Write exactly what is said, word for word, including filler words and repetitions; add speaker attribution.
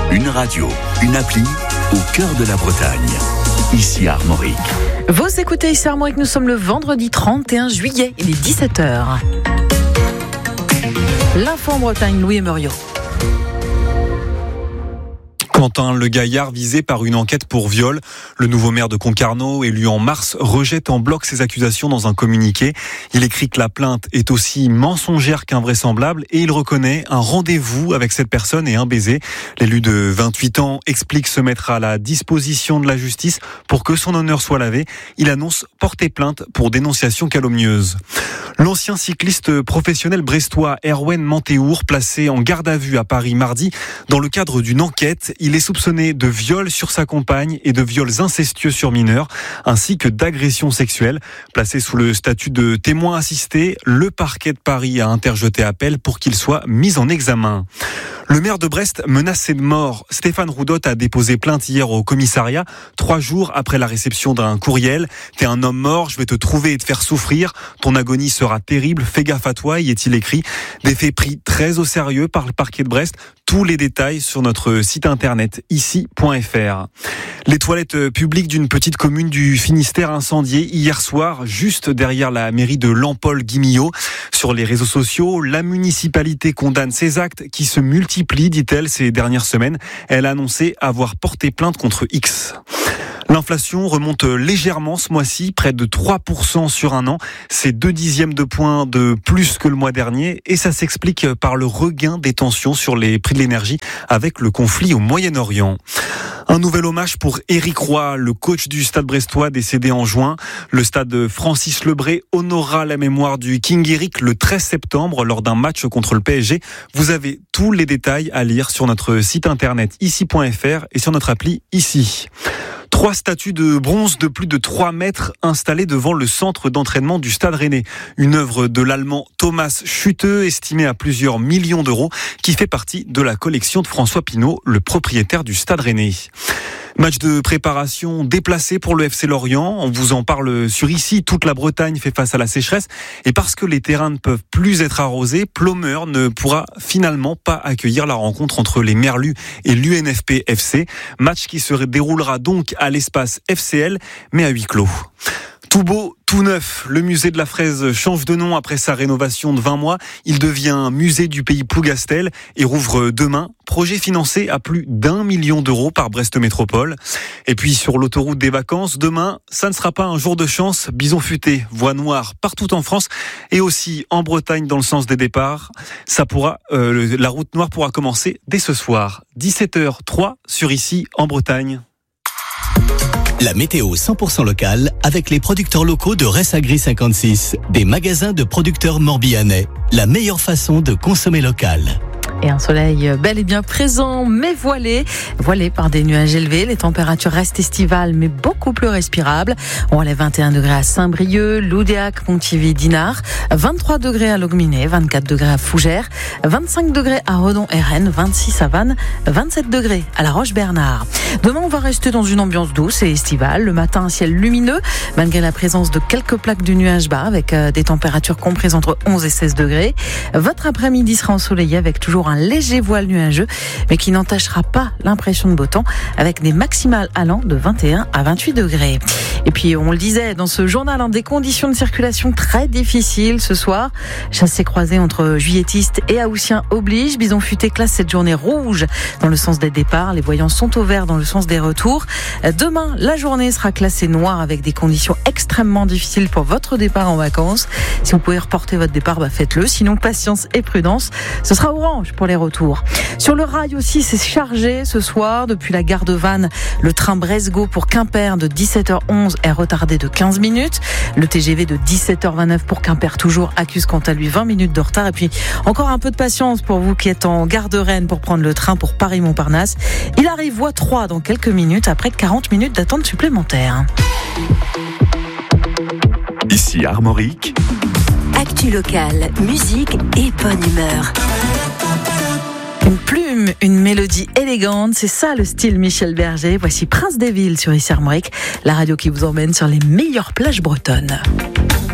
Speaker 1: Une radio, une appli au cœur de la Bretagne. Ici Armorique.
Speaker 2: Vous écoutez ici Armorique, nous sommes le vendredi trente et un juillet, il est dix-sept heures. L'info en Bretagne, Louis Muriot.
Speaker 3: Quentin Le Gaillard visé par une enquête pour viol. Le nouveau maire de Concarneau, élu en mars, rejette en bloc ces accusations dans un communiqué. Il écrit que la plainte est aussi mensongère qu'invraisemblable et il reconnaît un rendez-vous avec cette personne et un baiser. L'élu de vingt-huit ans explique se mettre à la disposition de la justice pour que son honneur soit lavé. Il annonce porter plainte pour dénonciation calomnieuse. L'ancien cycliste professionnel brestois Erwan Mantéour, placé en garde à vue à Paris mardi, dans le cadre d'une enquête, il est soupçonné de viol sur sa compagne et de viols incestueux sur mineurs, ainsi que d'agression sexuelle. Placé sous le statut de témoin assisté, le parquet de Paris a interjeté appel pour qu'il soit mis en examen. Le maire de Brest menacé de mort. Stéphane Roudotte a déposé plainte hier au commissariat, trois jours après la réception d'un courriel. T'es un homme mort, je vais te trouver et te faire souffrir. Ton agonie sera terrible, fais gaffe à toi, y est-il écrit. Des faits pris très au sérieux par le parquet de Brest. Tous les détails sur notre site internet ici point f r. Les toilettes publiques d'une petite commune du Finistère incendiées hier soir, juste derrière la mairie de Lampol-Guimillot. Sur les réseaux sociaux, la municipalité condamne ces actes qui se multiplient, dit-elle, ces dernières semaines. Elle a annoncé avoir porté plainte contre X. L'inflation remonte légèrement ce mois-ci, près de trois pour cent sur un an. C'est deux dixièmes de points de plus que le mois dernier et ça s'explique par le regain des tensions sur les prix de l'énergie avec le conflit au Moyen-Orient. Un nouvel hommage pour Éric Roy, le coach du Stade brestois décédé en juin. Le stade Francis Lebré honora la mémoire du King Éric le treize septembre lors d'un match contre le P S G. Vous avez tous les détails à lire sur notre site internet ici point f r et sur notre appli ici. Trois statues de bronze de plus de trois mètres installées devant le centre d'entraînement du Stade Rennais. Une œuvre de l'Allemand Thomas Schütte, estimée à plusieurs millions d'euros, qui fait partie de la collection de François Pinault, le propriétaire du Stade Rennais. Match de préparation déplacé pour le F C Lorient. On vous en parle sur ici. Toute la Bretagne fait face à la sécheresse. Et parce que les terrains ne peuvent plus être arrosés, Plomeur ne pourra finalement pas accueillir la rencontre entre les Merlus et l'U N F P F C. Match qui se déroulera donc à l'espace F C L, mais à huis clos. Tout beau, tout neuf, le musée de la fraise change de nom après sa rénovation de vingt mois. Il devient musée du pays Plougastel et rouvre demain. Projet financé à plus d'un million d'euros par Brest Métropole. Et puis sur l'autoroute des vacances, demain, ça ne sera pas un jour de chance. Bison futé, voie noire partout en France et aussi en Bretagne dans le sens des départs. Ça pourra, euh, la route noire pourra commencer dès ce soir. dix-sept heures trois sur ici en Bretagne.
Speaker 4: La météo cent pour cent locale avec les producteurs locaux de Ressagri cinquante-six, des magasins de producteurs morbihanais. La meilleure façon de consommer local.
Speaker 2: Et un soleil bel et bien présent, mais voilé. Voilé par des nuages élevés. Les températures restent estivales, mais beaucoup plus respirables. On relève vingt et un degrés à Saint-Brieuc, Loudéac, Pontivy, Dinard. vingt-trois degrés à Logminé, vingt-quatre degrés à Fougères. vingt-cinq degrés à Redon et Rennes, vingt-six à Vannes, vingt-sept degrés à La Roche-Bernard. Demain, on va rester dans une ambiance douce et estivale. Le matin, un ciel lumineux, malgré la présence de quelques plaques de nuages bas, avec des températures comprises entre onze et seize degrés. Votre après-midi sera ensoleillé avec toujours un léger voile nuageux, mais qui n'entachera pas l'impression de beau temps, avec des maximales allant de vingt et un à vingt-huit degrés. Et puis, on le disait dans ce journal, hein, des conditions de circulation très difficiles ce soir. Chassé croisé entre juilletistes et haussiens oblige. Bison futé classe cette journée rouge dans le sens des départs. Les voyants sont au vert dans le sens des retours. Demain, la journée sera classée noire avec des conditions extrêmement difficiles pour votre départ en vacances. Si vous pouvez reporter votre départ, bah faites-le. Sinon, patience et prudence. Ce sera orange pour les retours. Sur le rail aussi, c'est chargé ce soir. Depuis la gare de Vannes, le train Bresgo pour Quimper de dix-sept heures onze est retardé de quinze minutes. Le T G V de dix-sept heures vingt-neuf pour Quimper toujours accuse quant à lui vingt minutes de retard. Et puis encore un peu de patience pour vous qui êtes en gare de Rennes pour prendre le train pour Paris-Montparnasse. Il arrive voie trois dans quelques minutes après quarante minutes d'attente supplémentaire.
Speaker 1: Ici Armorique.
Speaker 5: Actu locale, musique et bonne humeur.
Speaker 2: Une plume, une mélodie élégante, c'est ça le style Michel Berger. Voici Prince des Villes sur Ici Armorique, la radio qui vous emmène sur les meilleures plages bretonnes.